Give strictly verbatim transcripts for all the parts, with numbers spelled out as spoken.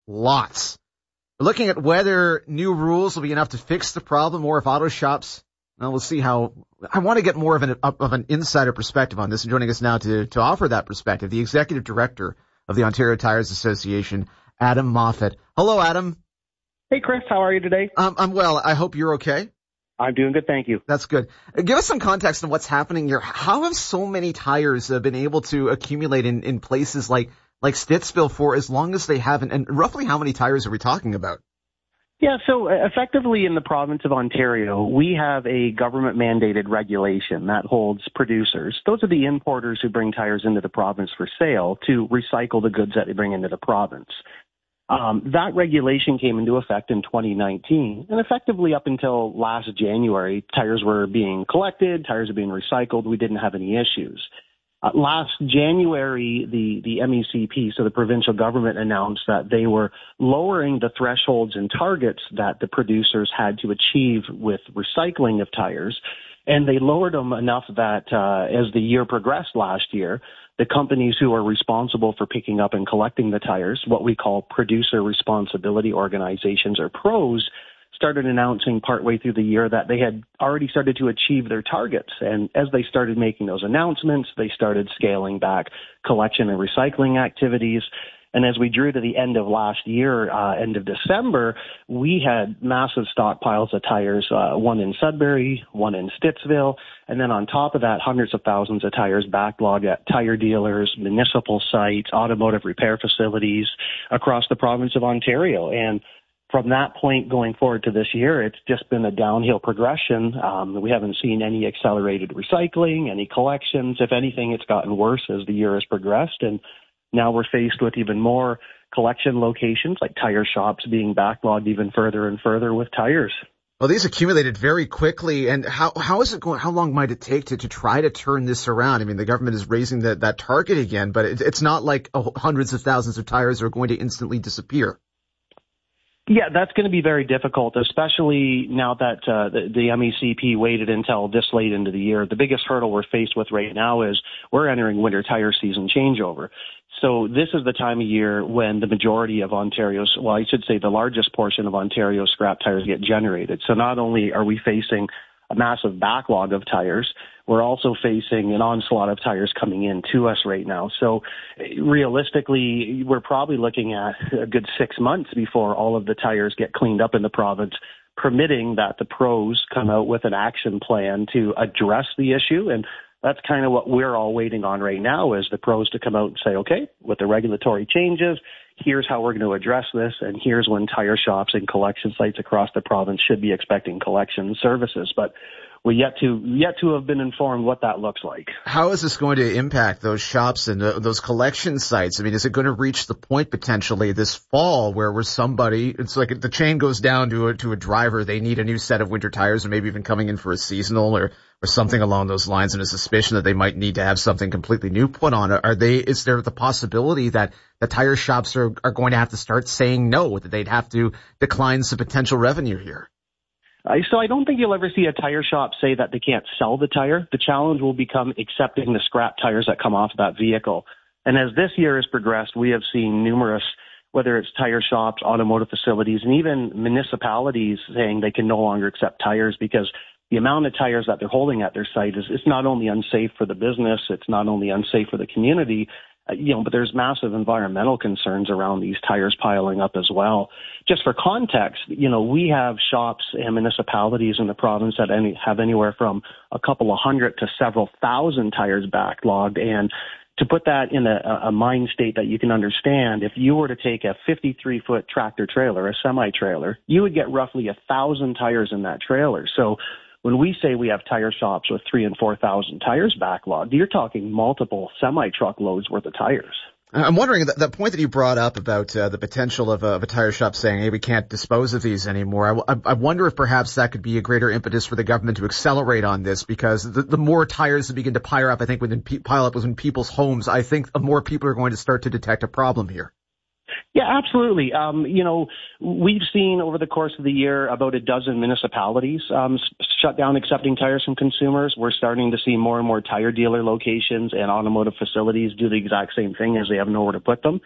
Lots. We're looking at whether new rules will be enough to fix the problem or if auto shops, well, we'll see how. I want to get more of an of an insider perspective on this. And joining us now to, to offer that perspective, the executive director of the Ontario Tires Association, Adam Moffat. Hello, Adam. Hey, Chris. How are you today? Um, I'm well. I hope you're okay. I'm doing good, thank you. That's good. Give us some context on what's happening here. How have so many tires uh, been able to accumulate in, in places like like Stittsville for as long as they haven't? And roughly how many tires are we talking about? Yeah, so effectively in the province of Ontario, we have a government-mandated regulation that holds producers. Those are the importers who bring tires into the province for sale to recycle the goods that they bring into the province. Um, that regulation came into effect in twenty nineteen, and effectively up until last January, tires were being collected, tires were being recycled. We didn't have any issues. Uh, last January, the, the M E C P, so the provincial government, announced that they were lowering the thresholds and targets that the producers had to achieve with recycling of tires. And they lowered them enough that uh, as the year progressed last year, the companies who are responsible for picking up and collecting the tires, what we call producer responsibility organizations or pros, started announcing partway through the year that they had already started to achieve their targets. And as they started making those announcements, they started scaling back collection and recycling activities. And as we drew to the end of last year, uh, end of December, we had massive stockpiles of tires, uh, one in Sudbury, one in Stittsville, and then on top of that, hundreds of thousands of tires backlogged at tire dealers, municipal sites, automotive repair facilities across the province of Ontario. And from that point going forward to this year, it's just been a downhill progression. Um, we haven't seen any accelerated recycling, any collections. If anything, it's gotten worse as the year has progressed. And now we're faced with even more collection locations like tire shops being backlogged even further and further with tires. Well, these accumulated very quickly. And how how is it going? How long might it take to, to try to turn this around? I mean, the government is raising that that target again, but it, it's not like oh, hundreds of thousands of tires are going to instantly disappear. Yeah, that's going to be very difficult, especially now that uh, the, the M E C P waited until this late into the year. The biggest hurdle we're faced with right now is we're entering winter tire season changeover. So this is the time of year when the majority of Ontario's, well, I should say the largest portion of Ontario's scrap tires get generated. So not only are we facing a massive backlog of tires, we're also facing an onslaught of tires coming in to us right now. So realistically, we're probably looking at a good six months before all of the tires get cleaned up in the province, permitting that the pros come out with an action plan to address the issue. And that's kind of what we're all waiting on right now, is the pros to come out and say, okay, with the regulatory changes, here's how we're going to address this, and here's when tire shops and collection sites across the province should be expecting collection services. But we yet to yet to have been informed what that looks like. How is this going to impact those shops and uh, those collection sites? I mean, is it going to reach the point potentially this fall where where somebody, it's like the chain goes down to a, to a driver, they need a new set of winter tires, or maybe even coming in for a seasonal or or something along those lines, and a suspicion that they might need to have something completely new put on? Are they? Is there the possibility that the tire shops are are going to have to start saying no, that they'd have to decline some potential revenue here? Uh, so I don't think you'll ever see a tire shop say that they can't sell the tire. The challenge will become accepting the scrap tires that come off that vehicle. And as this year has progressed, we have seen numerous, whether it's tire shops, automotive facilities, and even municipalities saying they can no longer accept tires because the amount of tires that they're holding at their site is it's not only unsafe for the business, it's not only unsafe for the community, Uh, you know, but there's massive environmental concerns around these tires piling up as well. Just for context, you know, we have shops and municipalities in the province that any, have anywhere from a couple of hundred to several thousand tires backlogged. And to put that in a, a mind state that you can understand, if you were to take a fifty-three foot tractor trailer, a semi-trailer, you would get roughly a thousand tires in that trailer. So when we say we have tire shops with three and four thousand tires backlogged, you're talking multiple semi-truck loads worth of tires. I'm wondering that, that point that you brought up about uh, the potential of a, of a tire shop saying, hey, we can't dispose of these anymore. I, I wonder if perhaps that could be a greater impetus for the government to accelerate on this, because the, the more tires that begin to pile up, I think, within pile up within people's homes, I think more people are going to start to detect a problem here. Yeah, absolutely. Um, you know, we've seen over the course of the year about a dozen municipalities um, shut down accepting tires from consumers. We're starting to see more and more tire dealer locations and automotive facilities do the exact same thing as they have nowhere to put them.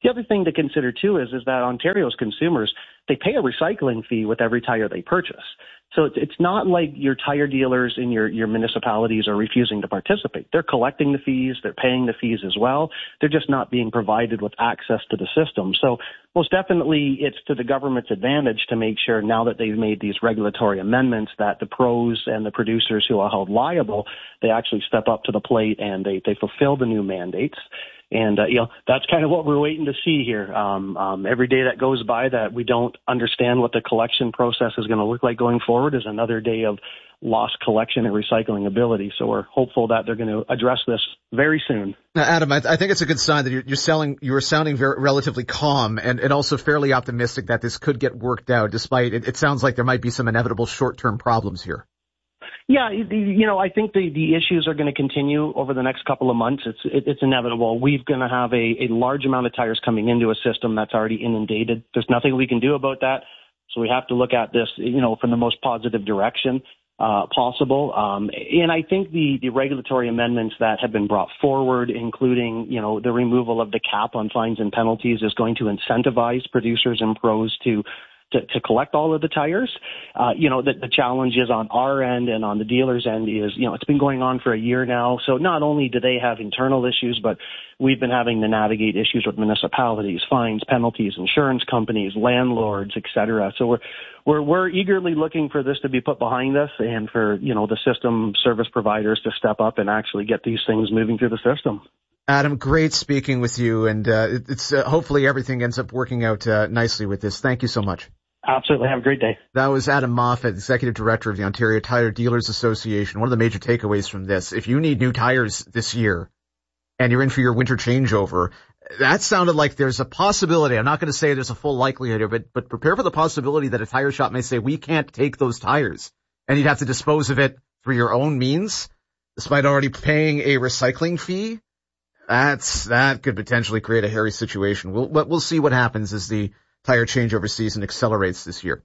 The other thing to consider, too, is, is that Ontario's consumers, they pay a recycling fee with every tire they purchase. So it's, it's not like your tire dealers in your, your municipalities are refusing to participate. They're collecting the fees. They're paying the fees as well. They're just not being provided with access to the system. So most definitely it's to the government's advantage to make sure now that they've made these regulatory amendments that the pros and the producers who are held liable, they actually step up to the plate and they, they fulfill the new mandates. And, uh, you know, that's kind of what we're waiting to see here. Um, um, every day that goes by that we don't understand what the collection process is going to look like going forward is another day of lost collection and recycling ability. So we're hopeful that they're going to address this very soon. Now, Adam, I, th- I think it's a good sign that you're, you're selling, you are sounding very relatively calm and, and also fairly optimistic that this could get worked out, despite it, it sounds like there might be some inevitable short-term problems here. Yeah, you know, I think the, the issues are going to continue over the next couple of months. It's it, it's inevitable. We're going to have a, a large amount of tires coming into a system that's already inundated. There's nothing we can do about that. So we have to look at this, you know, from the most positive direction uh, possible. Um, and I think the, the regulatory amendments that have been brought forward, including, you know, the removal of the cap on fines and penalties, is going to incentivize producers and pros to To, to collect all of the tires. Uh, you know, the, the challenge is on our end and on the dealer's end is, you know, it's been going on for a year now. So not only do they have internal issues, but we've been having to navigate issues with municipalities, fines, penalties, insurance companies, landlords, et cetera. So we're, we're, we're eagerly looking for this to be put behind us and for, you know, the system service providers to step up and actually get these things moving through the system. Adam, great speaking with you, and uh, it's uh, hopefully everything ends up working out uh, nicely with this. Thank you so much. Absolutely. Have a great day. That was Adam Moffat, Executive Director of the Ontario Tire Dealers Association. One of the major takeaways from this, if you need new tires this year and you're in for your winter changeover, that sounded like there's a possibility. I'm not going to say there's a full likelihood here, but, but prepare for the possibility that a tire shop may say, we can't take those tires, and you'd have to dispose of it through your own means, despite already paying a recycling fee. That's, that could potentially create a hairy situation. We'll, but we'll see what happens as the tire changeover season accelerates this year.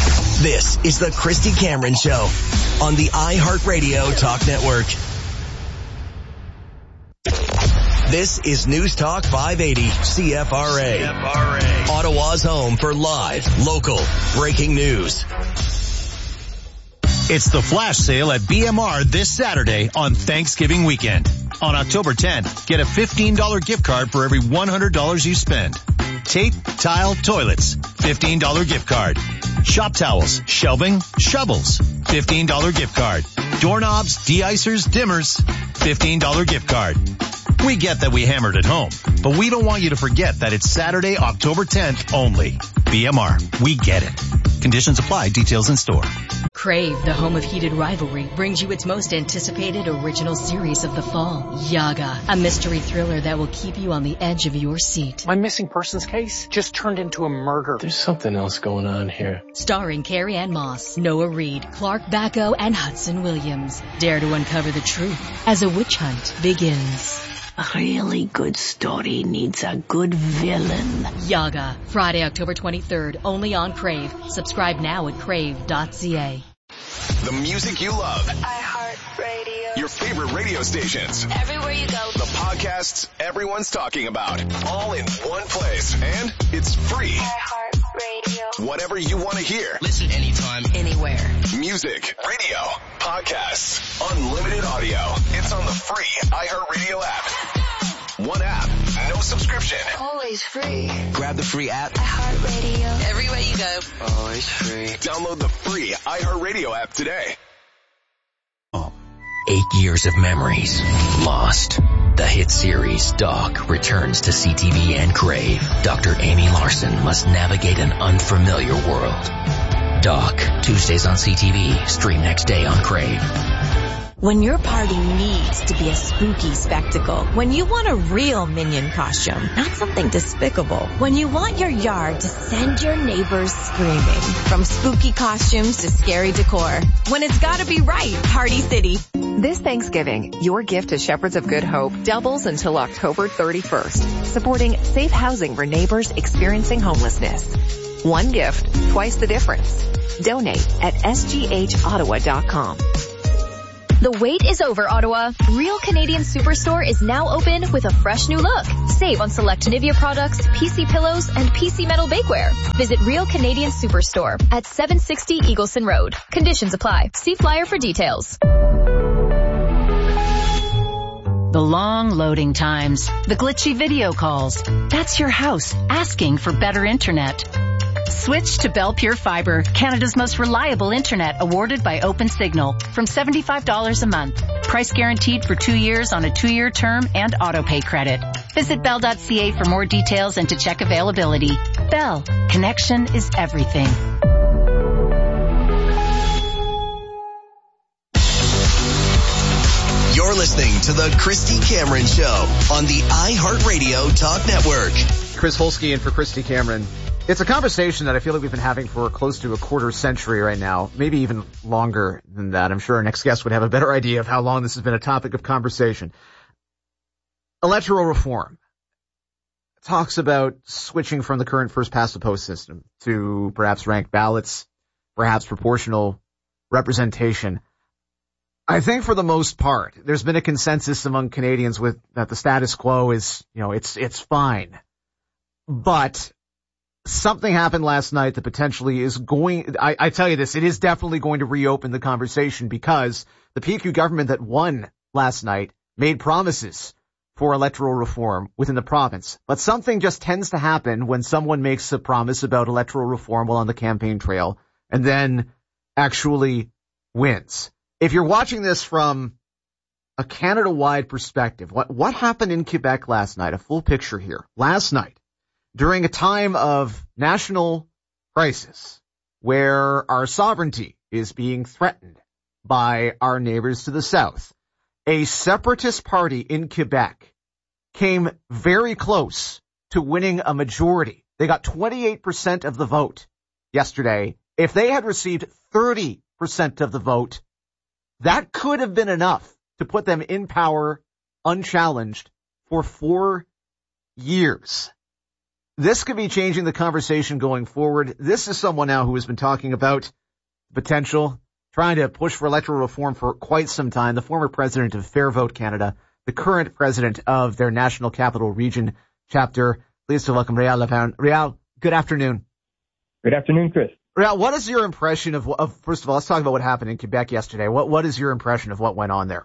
This is the Christy Cameron Show on the iHeartRadio Talk Network. This is News Talk five eighty C F R A. C F R A. Ottawa's home for live, local, breaking news. It's the flash sale at B M R this Saturday on Thanksgiving weekend. On October tenth, get a fifteen dollars gift card for every one hundred dollars you spend. Tape, tile, toilets, fifteen dollars gift card. Shop towels, shelving, shovels, fifteen dollars gift card. Doorknobs, de-icers, dimmers, fifteen dollars gift card. We get that we hammered at home, but we don't want you to forget that it's Saturday, October tenth only. B M R, we get it. Conditions apply. Details in store. Crave, the home of heated rivalry, brings you its most anticipated original series of the fall, Yaga, a mystery thriller that will keep you on the edge of your seat. My missing persons case just turned into a murder. There's something else going on here. Starring Carrie Ann Moss, Noah Reid, Clark Bacco, and Hudson Williams. Dare to uncover the truth as a witch hunt begins. A really good story needs a good villain. Yaga, Friday, October twenty-third, only on Crave. Subscribe now at crave dot c a. The music you love. iHeartRadio. Your favorite radio stations. Everywhere you go. The podcasts everyone's talking about. All in one place. And it's free. iHeartRadio. Whatever you want to hear. Listen anytime, Anywhere. Music, radio, podcasts, unlimited audio. It's on the free iHeartRadio app. One app, no subscription. Always free. Grab the free app. iHeartRadio. Everywhere you go. always free. Download the free iHeartRadio app today. Eight years of memories lost. The hit series Doc returns to C T V and Crave. Doctor Amy Larson must navigate an unfamiliar world. Doc, Tuesdays on C T V, stream next day on Crave. When your party needs to be a spooky spectacle, when you want a real Minion costume, not something despicable, when you want your yard to send your neighbors screaming, from spooky costumes to scary decor, when it's gotta be right, Party City. This Thanksgiving, your gift to Shepherds of Good Hope doubles until October thirty-first, supporting safe housing for neighbors experiencing homelessness. One gift, twice the difference. Donate at s g h ottawa dot com. The wait is over, Ottawa. Real Canadian Superstore is now open with a fresh new look. Save on select Nivea products, P C pillows, and P C metal bakeware. Visit Real Canadian Superstore at seven sixty Eagleson Road. Conditions apply. See flyer for details. The long loading times, the glitchy video calls. That's your house asking for better internet. Switch to Bell Pure Fiber, Canada's most reliable internet, awarded by OpenSignal, from seventy-five dollars a month. Price guaranteed for two years on a two-year term and auto-pay credit. Visit bell dot c a for more details and to check availability. Bell, connection is everything. You're listening to the Christy Cameron Show on the iHeartRadio Talk Network. Chris Holsky in for Christy Cameron. It's a conversation that I feel like we've been having for close to a quarter century right now, maybe even longer than that. I'm sure our next guest would have a better idea of how long this has been a topic of conversation. Electoral reform talks about switching from the current first-past-the-post system to perhaps ranked ballots, perhaps proportional representation. I think for the most part, there's been a consensus among Canadians with that the status quo is, you know, it's it's fine. But something happened last night that potentially is going, I, I tell you this, it is definitely going to reopen the conversation, because the P Q government that won last night made promises for electoral reform within the province. But something just tends to happen when someone makes a promise about electoral reform while on the campaign trail and then actually wins. If you're watching this from a Canada-wide perspective, what, what happened in Quebec last night? A full picture here. Last night, during a time of national crisis, where our sovereignty is being threatened by our neighbors to the south, a separatist party in Quebec came very close to winning a majority. They got twenty-eight percent of the vote yesterday. If they had received thirty percent of the vote, that could have been enough to put them in power unchallenged for four years. This could be changing the conversation going forward. This is someone now who has been talking about potential, trying to push for electoral reform for quite some time. The former president of Fair Vote Canada, the current president of their National Capital Region chapter. Pleased to welcome Réal Lapin. Réal, good afternoon. Good afternoon, Chris. Réal, what is your impression of, of, first of all, let's talk about what happened in Quebec yesterday. What, what is your impression of what went on there?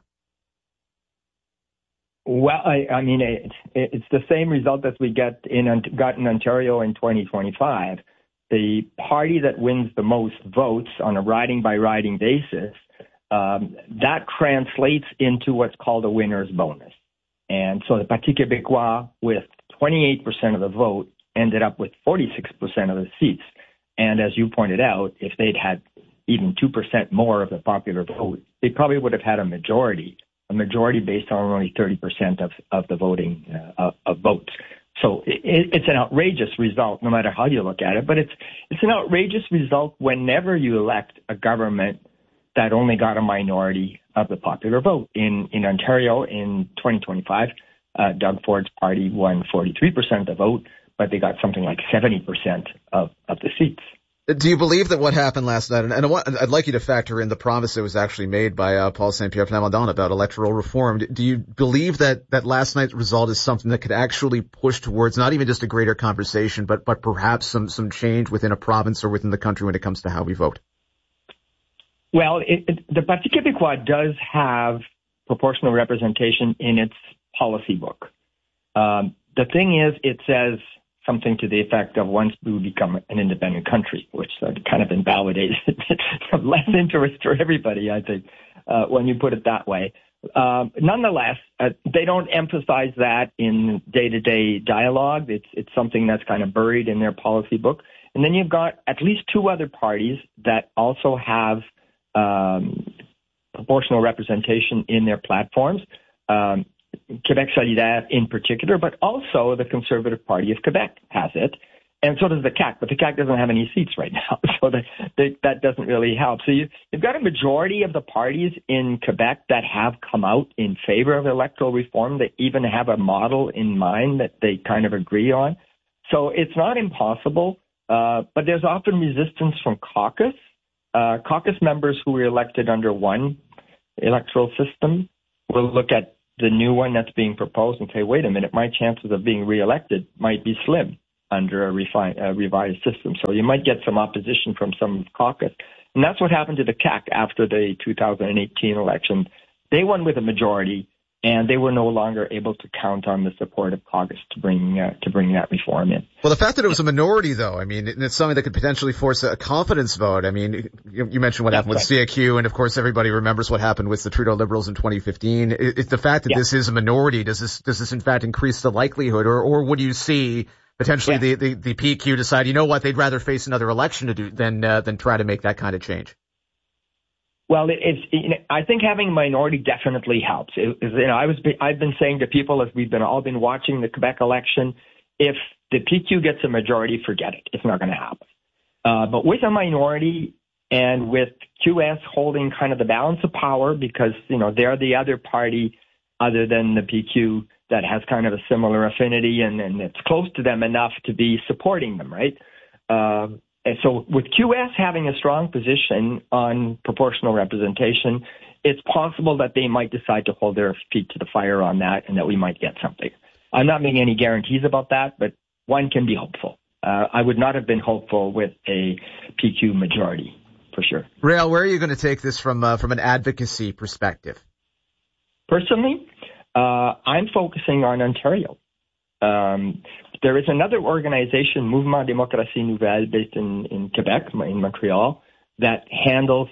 Well, I, I mean, it, it's the same result that we get in got in Ontario in twenty twenty-five. The party that wins the most votes on a riding-by-riding basis, um, that translates into what's called a winner's bonus. And so the Parti Québécois, with twenty-eight percent of the vote, ended up with forty-six percent of the seats. And as you pointed out, if they'd had even two percent more of the popular vote, they probably would have had a majority. A majority based on only thirty percent of, of the voting uh, of votes. So it, it's an outrageous result, no matter how you look at it. But it's it's an outrageous result whenever you elect a government that only got a minority of the popular vote. In in Ontario in twenty twenty-five, uh, Doug Ford's party won forty-three percent of the vote, but they got something like seventy percent of, of the seats. Do you believe that what happened last night, and, and I'd like you to factor in the promise that was actually made by uh, Paul Saint Pierre Plamondon about electoral reform. Do you believe that, that last night's result is something that could actually push towards not even just a greater conversation, but, but perhaps some, some change within a province or within the country when it comes to how we vote? Well, it, it, the Parti Québécois does have proportional representation in its policy book. Um, the thing is, it says something to the effect of once we become an independent country, which uh, kind of invalidates less interest for everybody, I think, uh, when you put it that way. Um, nonetheless, uh, they don't emphasize that in day-to-day dialogue. It's, it's something that's kind of buried in their policy book. And then you've got at least two other parties that also have um, proportional representation in their platforms. Um, Québec Solidaire in particular, but also the Conservative Party of Quebec has it, and so does the C A Q, but the C A Q doesn't have any seats right now, so that, that, that doesn't really help. So you, you've got a majority of the parties in Quebec that have come out in favor of electoral reform, that even have a model in mind that they kind of agree on. So it's not impossible, uh, but there's often resistance from caucus. Uh, caucus members who were elected under one electoral system will look at the new one that's being proposed and say, wait a minute, my chances of being reelected might be slim under a, refi- a revised system. So you might get some opposition from some caucus. And that's what happened to the C A C after the two thousand eighteen election. They won with a majority, and they were no longer able to count on the support of caucus to bring uh, to bring that reform in. Well, the fact that it was a minority, though, I mean, it's something that could potentially force a confidence vote. I mean, you, you mentioned what happened with C A Q, and of course, everybody remembers what happened with the Trudeau Liberals in twenty fifteen. It, it, the fact that yeah. this is a minority, does this does this in fact increase the likelihood, or or would you see potentially yeah. the, the the P Q decide, you know what, they'd rather face another election to do than uh, than try to make that kind of change? Well, it, it's. You know, I think having a minority definitely helps. It, it, you know, I was. I've been saying to people as we've been all been watching the Quebec election, if the P Q gets a majority, forget it. It's not going to happen. Uh, but with a minority and with Q S holding kind of the balance of power, because you know they're the other party other than the P Q that has kind of a similar affinity and, and it's close to them enough to be supporting them, right? Uh, and so with Q S having a strong position on proportional representation, it's possible that they might decide to hold their feet to the fire on that and that we might get something. I'm not making any guarantees about that, but one can be hopeful. Uh, I would not have been hopeful with a P Q majority, for sure. Rael, where are you going to take this from uh, from an advocacy perspective? Personally, uh, I'm focusing on Ontario. Um, there is another organization, Mouvement Démocratie Nouvelle, based in, in Quebec, in Montreal, that handles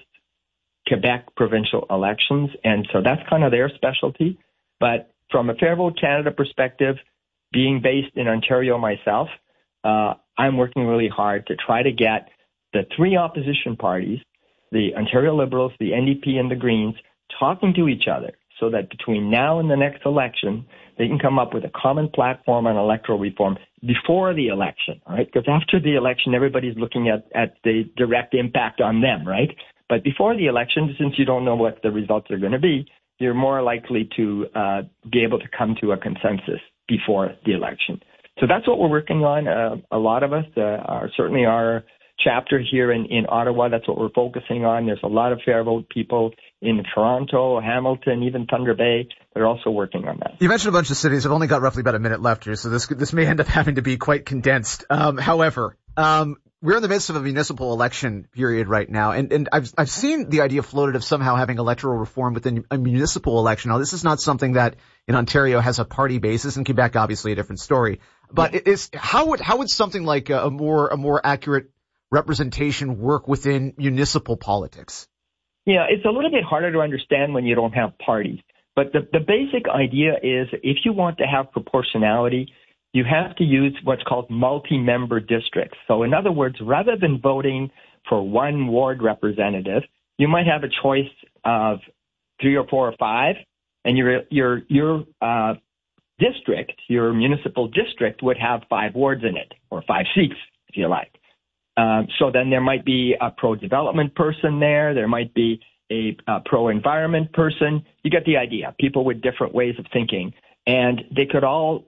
Quebec provincial elections, and so that's kind of their specialty. But from a Fair Vote Canada perspective, being based in Ontario myself, uh, I'm working really hard to try to get the three opposition parties, the Ontario Liberals, the N D P, and the Greens, talking to each other so that between now and the next election, they can come up with a common platform on electoral reform before the election, right? Because after the election, everybody's looking at, at the direct impact on them, right? But before the election, since you don't know what the results are going to be, you're more likely to uh, be able to come to a consensus before the election. So that's what we're working on. Uh, a lot of us, uh, are certainly our chapter here in, in Ottawa, that's what we're focusing on. There's a lot of Fair Vote people in Toronto, Hamilton, even Thunder Bay. They're also working on that. You mentioned a bunch of cities. I've only got roughly about a minute left here, so this this may end up having to be quite condensed. Um, however, um, we're in the midst of a municipal election period right now, and, and I've I've seen the idea floated of somehow having electoral reform within a municipal election. Now, this is not something that in Ontario has a party basis. In Quebec, obviously, a different story. But yeah. it is how would how would something like a, a more a more accurate representation work within municipal politics? Yeah, it's a little bit harder to understand when you don't have parties. But the, the basic idea is if you want to have proportionality, you have to use what's called multi-member districts. So in other words, rather than voting for one ward representative, you might have a choice of three or four or five, and your your your uh, district, your municipal district, would have five wards in it, or five seats, if you like. Um, so then there might be a pro-development person there. There might be a, a pro-environment person. You get the idea. People with different ways of thinking. And they could all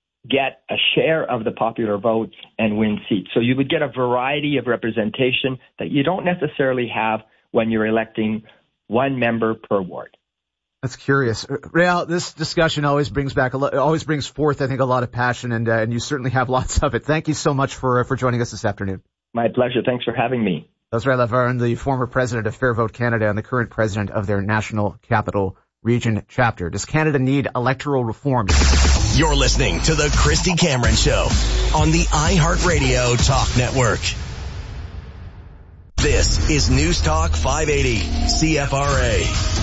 get a share of the popular vote and win seats. So you would get a variety of representation that you don't necessarily have when you're electing one member per ward. That's curious. Rael, this discussion always brings back a lot, always brings forth, I think, a lot of passion, and, uh, and you certainly have lots of it. Thank you so much for, uh, for joining us this afternoon. My pleasure. Thanks for having me. That's Rael Laverne, the former president of Fair Vote Canada and the current president of their National Capital Region chapter. Does Canada need electoral reform? You're listening to the Christy Cameron Show on the iHeartRadio Talk Network. This is News Talk five eighty C F R A.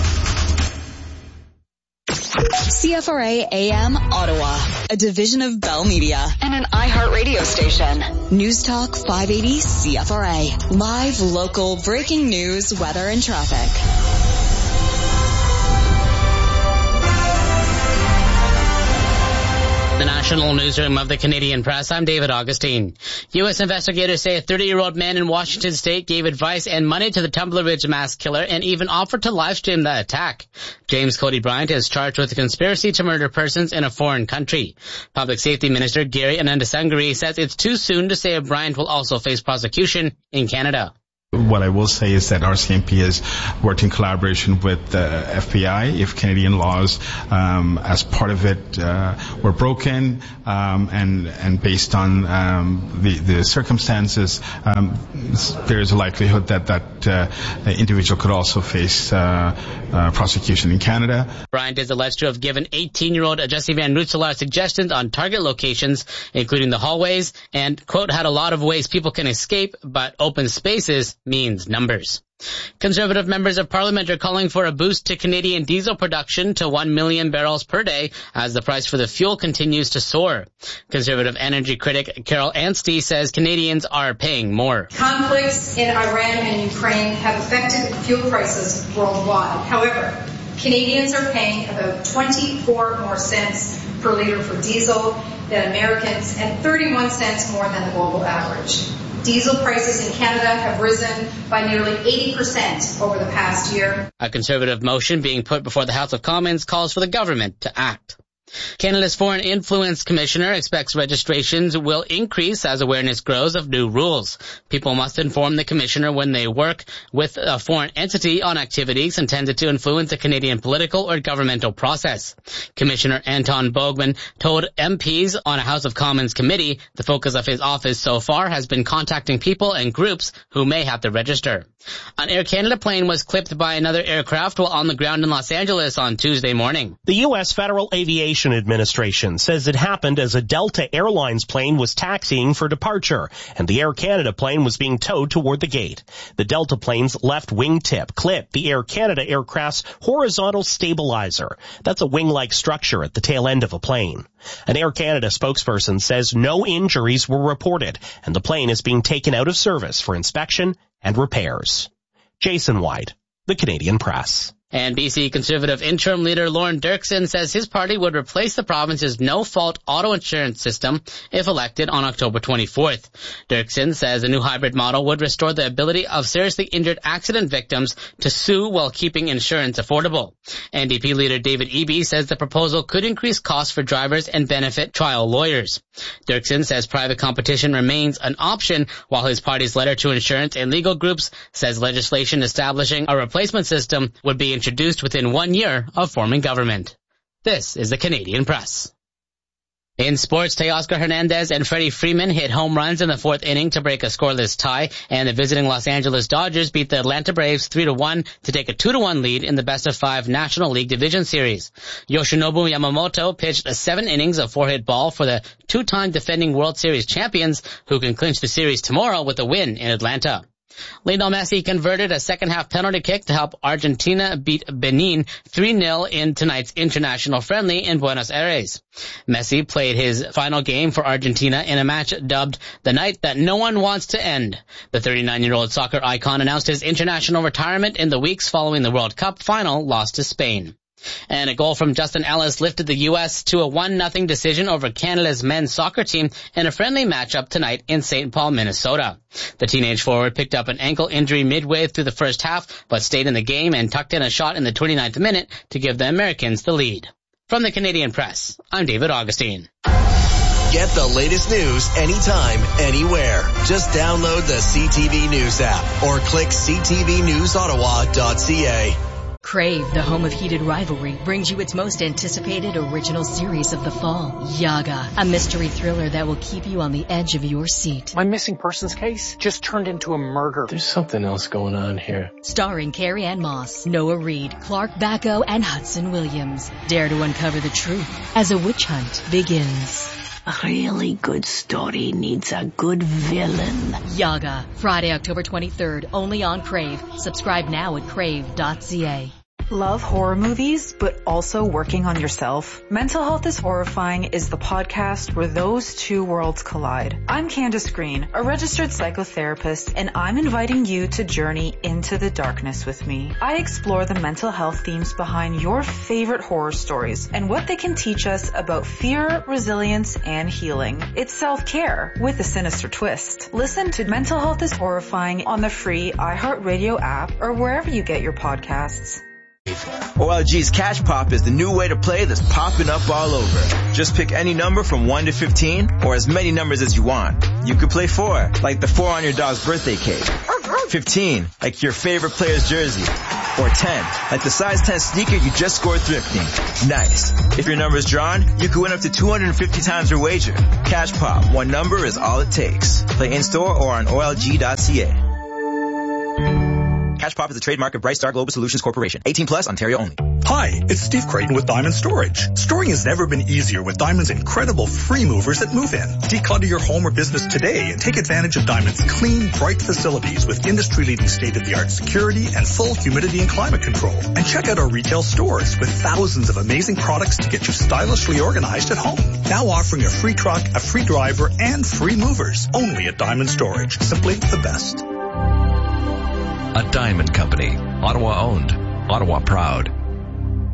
C F R A A M Ottawa, a division of Bell Media and an iHeartRadio station. News Talk five eighty C F R A. Live, local, breaking news, weather, and traffic. The National Newsroom of the Canadian Press. I'm David Augustine. U S investigators say a thirty-year-old man in Washington state gave advice and money to the Tumbler Ridge mass killer and even offered to live stream the attack. James Cody Bryant is charged with a conspiracy to murder persons in a foreign country. Public Safety Minister Gary Anandasangari says it's too soon to say if Bryant will also face prosecution in Canada. What I will say is that R C M P has worked in collaboration with the F B I. If Canadian laws, um, as part of it, uh, were broken, um, and and based on um, the the circumstances, um, there is a likelihood that that uh, individual could also face uh, uh, prosecution in Canada. Bryant is alleged to have given eighteen-year-old Jesse Van Rootselaar suggestions on target locations, including the hallways, and, quote, had a lot of ways people can escape, but open spaces means numbers. Conservative members of Parliament are calling for a boost to Canadian diesel production to one million barrels per day as the price for the fuel continues to soar. Conservative energy critic Carol Anstey says Canadians are paying more. Conflicts in Iran and Ukraine have affected fuel prices worldwide. However, Canadians are paying about twenty-four more cents per litre for diesel than Americans and thirty-one cents more than the global average. Diesel prices in Canada have risen by nearly eighty percent over the past year. A Conservative motion being put before the House of Commons calls for the government to act. Canada's Foreign Influence Commissioner expects registrations will increase as awareness grows of new rules. People must inform the Commissioner when they work with a foreign entity on activities intended to influence a Canadian political or governmental process. Commissioner Anton Bogman told M Ps on a House of Commons committee the focus of his office so far has been contacting people and groups who may have to register. An Air Canada plane was clipped by another aircraft while on the ground in Los Angeles on Tuesday morning. The U S Federal Aviation Administration says it happened as a Delta Airlines plane was taxiing for departure, and the Air Canada plane was being towed toward the gate. The Delta plane's left wingtip clipped the Air Canada aircraft's horizontal stabilizer. That's a wing-like structure at the tail end of a plane. An Air Canada spokesperson says no injuries were reported, and the plane is being taken out of service for inspection and repairs. Jason White, The Canadian Press. And B C Conservative interim leader Lorne Dirksen says his party would replace the province's no-fault auto insurance system if elected on October twenty-fourth. Dirksen says a new hybrid model would restore the ability of seriously injured accident victims to sue while keeping insurance affordable. N D P leader David Eby says the proposal could increase costs for drivers and benefit trial lawyers. Dirksen says private competition remains an option, while his party's letter to insurance and legal groups says legislation establishing a replacement system would be introduced within one year of forming government. This is the Canadian Press. In sports, Teoscar Hernandez and Freddie Freeman hit home runs in the fourth inning to break a scoreless tie, and the visiting Los Angeles Dodgers beat the Atlanta Braves three to one to take a two to one lead in the best of five National League Division Series. Yoshinobu Yamamoto pitched seven innings of four-hit ball for the two-time defending World Series champions, who can clinch the series tomorrow with a win in Atlanta. Lionel Messi converted a second-half penalty kick to help Argentina beat Benin three nil in tonight's international friendly in Buenos Aires. Messi played his final game for Argentina in a match dubbed the night that no one wants to end. The thirty-nine-year-old soccer icon announced his international retirement in the weeks following the World Cup final loss to Spain. And a goal from Justin Ellis lifted the U S to a one nothing decision over Canada's men's soccer team in a friendly matchup tonight in Saint Paul, Minnesota. The teenage forward picked up an ankle injury midway through the first half, but stayed in the game and tucked in a shot in the twenty-ninth minute to give the Americans the lead. From the Canadian Press, I'm David Augustine. Get the latest news anytime, anywhere. Just download the C T V News app or click c t v news ottawa dot c a. Crave, the home of heated rivalry, brings you its most anticipated original series of the fall, Yaga, a mystery thriller that will keep you on the edge of your seat. My missing persons case just turned into a murder. There's something else going on here. Starring Carrie Ann Moss, Noah Reid, Clark Backo, and Hudson Williams. Dare to uncover the truth as a witch hunt begins. A really good story needs a good villain. Yaga, Friday, October twenty-third, only on Crave. Subscribe now at crave dot c a. Love horror movies, but also working on yourself? Mental Health is Horrifying is the podcast where those two worlds collide. I'm Candace Green, a registered psychotherapist, and I'm inviting you to journey into the darkness with me. I explore the mental health themes behind your favorite horror stories and what they can teach us about fear, resilience, and healing. It's self-care with a sinister twist. Listen to Mental Health is Horrifying on the free iHeartRadio app or wherever you get your podcasts. O L G's Cash Pop is the new way to play that's popping up all over. Just pick any number from one to fifteen or as many numbers as you want. You could play four, like the four on your dog's birthday cake. fifteen, like your favorite player's jersey. Or ten, like the size ten sneaker you just scored thrifting. Nice. If your number is drawn, you can win up to two hundred fifty times your wager. Cash Pop, one number is all it takes. Play in-store or on O L G dot C A. Cash Pop is a trademark of Bright Star Global Solutions Corporation. eighteen plus, Ontario only. Hi, it's Steve Creighton with Diamond Storage. Storing has never been easier with Diamond's incredible free movers that move in. Declutter your home or business today and take advantage of Diamond's clean, bright facilities with industry-leading state-of-the-art security and full humidity and climate control. And check out our retail stores with thousands of amazing products to get you stylishly organized at home. Now offering a free truck, a free driver, and free movers. Only at Diamond Storage. Simply the best. A Diamond Company. Ottawa owned. Ottawa proud.